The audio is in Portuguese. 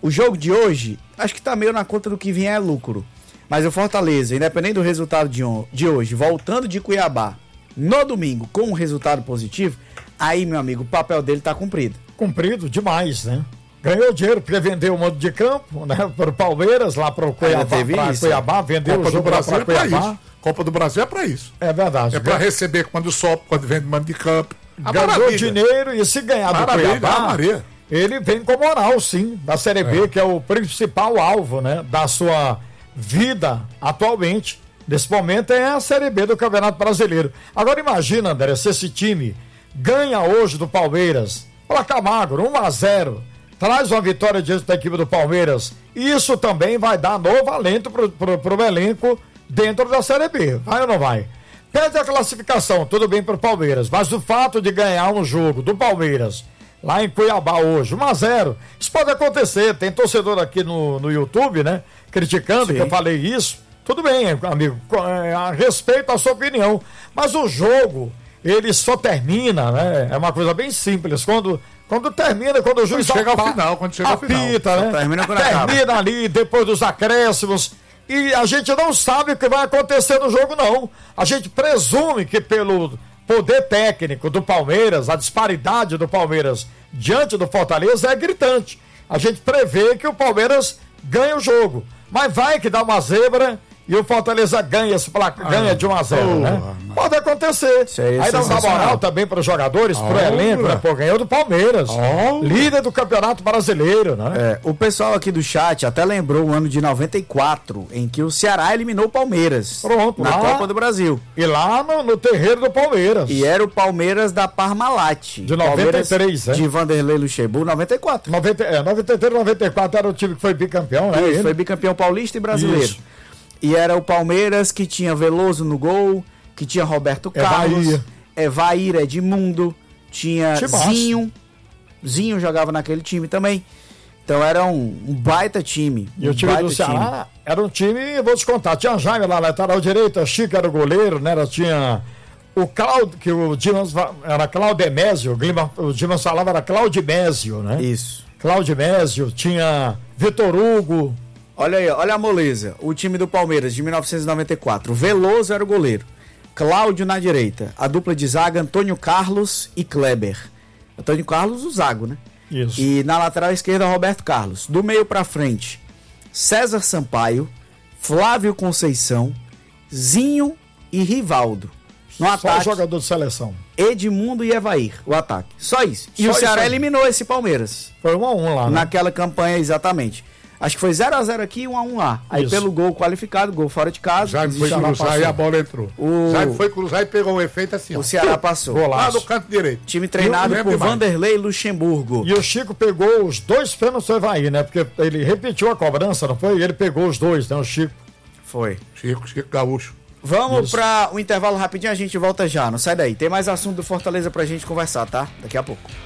o jogo de hoje, acho que tá meio na conta do que vier é lucro. Mas o Fortaleza, independente do resultado de hoje, voltando de Cuiabá no domingo com um resultado positivo, aí, meu amigo, o papel dele tá cumprido. Cumprido demais, né? Ganhou dinheiro porque vendeu o mando de campo, né? Para o Palmeiras, lá para o Cuiabá, vendeu o jogo lá para Cuiabá. Copa do Brasil é para isso. É verdade. É para receber quando sobe, quando vende mando de campo. Ganhou dinheiro e se ganhar do Cuiabá, ele vem com moral, sim, da Série B, que é o principal alvo, né, da sua vida atualmente. Nesse momento é a Série B do Campeonato Brasileiro. Agora imagina, André, se esse time ganha hoje do Palmeiras, placar magro, 1-0, traz uma vitória diante da equipe do Palmeiras, e isso também vai dar novo alento pro elenco dentro da Série B, vai ou não vai? Perde a classificação, tudo bem pro Palmeiras, mas o fato de ganhar um jogo do Palmeiras lá em Cuiabá hoje, 1-0, isso pode acontecer. Tem torcedor aqui no YouTube, né, criticando que eu falei isso. Tudo bem, amigo, a respeito à sua opinião, mas o jogo, ele só termina, né, é uma coisa bem simples, quando termina, quando o juiz chega ao final, quando chega ao final, né? Termina ali, depois dos acréscimos, e a gente não sabe o que vai acontecer no jogo, não. A gente presume que pelo poder técnico do Palmeiras, a disparidade do Palmeiras diante do Fortaleza é gritante. A gente prevê que o Palmeiras ganha o jogo, mas vai que dá uma zebra e o Fortaleza ganha esse placar, ganha de 1-0, né? Pode acontecer. Aí dá uma moral também para os jogadores, para o elenco, né? Pô, ganhou do Palmeiras, líder do Campeonato Brasileiro, né? O pessoal aqui do chat até lembrou o ano de 94, em que o Ceará eliminou o Palmeiras. Pronto, na Copa do Brasil. E lá no terreiro do Palmeiras. E era o Palmeiras da Parmalat. De 93, de Vanderlei Luxemburgo, 94. 93, 94 era o time que foi bicampeão, né? Isso, foi bicampeão paulista e brasileiro. Isso. E era o Palmeiras que tinha Veloso no gol, que tinha Roberto Carlos, Evair, Edmundo, tinha Zinho jogava naquele time também. Então era um baita time. E o time do Ceará era um time, vou te contar, tinha Jaime lá, lateral direito, Chico era o goleiro, né? Tinha o Cláudio, que o Dimas era Claudemésio, o Dimas falava era Claudimésio, né? Isso. Claudimésio, tinha Vitor Hugo. Olha aí, olha a moleza. O time do Palmeiras de 1994. Veloso era o goleiro. Cláudio na direita. A dupla de zaga, Antônio Carlos e Kleber. Antônio Carlos, o zago, né? Isso. E na lateral esquerda, Roberto Carlos. Do meio pra frente, César Sampaio, Flávio Conceição, Zinho e Rivaldo. No ataque, só jogador de seleção. Edmundo e Evair, o ataque. Só isso. E o Ceará eliminou esse Palmeiras. Foi 1-1 lá, né? Naquela campanha, exatamente. Acho que foi 0-0 aqui e 1-1 lá. Aí isso. Pelo gol qualificado, gol fora de casa. Já foi cruzar e a bola entrou. Já foi cruzar e pegou um efeito assim. O Ceará passou. Lá do canto direito. Time treinado por Vanderlei Luxemburgo. E o Chico pegou os dois pênaltis do Evair, né? Porque ele repetiu a cobrança, não foi? E ele pegou os dois, né? O Chico. Foi. Chico Gaúcho. Vamos para o intervalo rapidinho, a gente volta já. Não sai daí. Tem mais assunto do Fortaleza pra gente conversar, tá? Daqui a pouco.